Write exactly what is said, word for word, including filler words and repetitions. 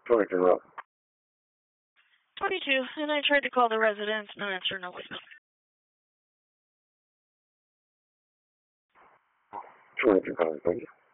twenty-two Road. twenty-two, and I tried to call the residence, no answer, no voicemail. twenty-two, thank you.